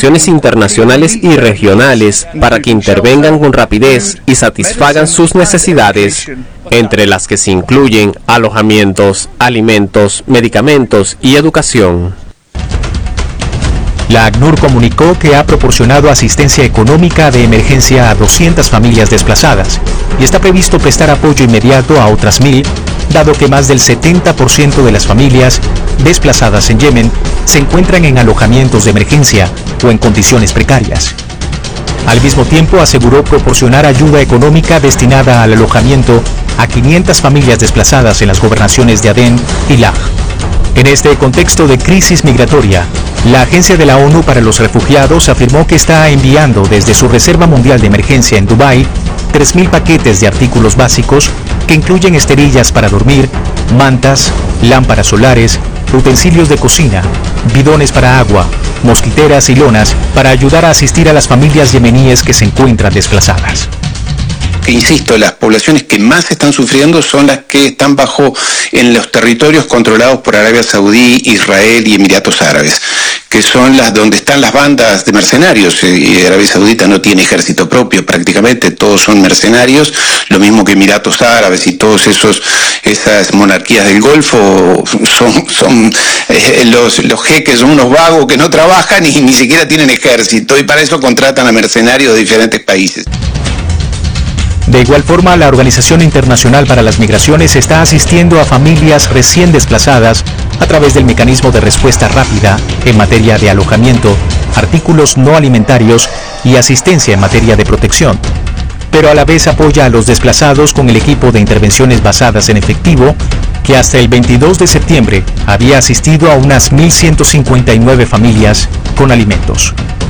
organizaciones internacionales y regionales para que intervengan con rapidez y satisfagan sus necesidades, entre las que se incluyen alojamientos, alimentos, medicamentos y educación. La ACNUR comunicó que ha proporcionado asistencia económica de emergencia a 200 familias desplazadas y está previsto prestar apoyo inmediato a otras 1.000, dado que más del 70% de las familias desplazadas en Yemen se encuentran en alojamientos de emergencia o en condiciones precarias. Al mismo tiempo, aseguró proporcionar ayuda económica destinada al alojamiento a 500 familias desplazadas en las gobernaciones de Adén y Laj. En este contexto de crisis migratoria, la Agencia de la ONU para los Refugiados afirmó que está enviando desde su Reserva Mundial de Emergencia en Dubái 3.000 paquetes de artículos básicos que incluyen esterillas para dormir, mantas, lámparas solares, utensilios de cocina, bidones para agua, mosquiteras y lonas para ayudar a asistir a las familias yemeníes que se encuentran desplazadas. Insisto, las poblaciones que más están sufriendo son las que están en los territorios controlados por Arabia Saudí, Israel y Emiratos Árabes, que son las donde están las bandas de mercenarios. Arabia Saudita no tiene ejército propio, prácticamente todos son mercenarios, lo mismo que Emiratos Árabes y todos esas monarquías del Golfo son los jeques, son unos vagos que no trabajan y ni siquiera tienen ejército, y para eso contratan a mercenarios de diferentes países. De igual forma, la Organización Internacional para las Migraciones está asistiendo a familias recién desplazadas a través del mecanismo de respuesta rápida en materia de alojamiento, artículos no alimentarios y asistencia en materia de protección. Pero a la vez apoya a los desplazados con el equipo de intervenciones basadas en efectivo, que hasta el 22 de septiembre había asistido a unas 1.159 familias con alimentos.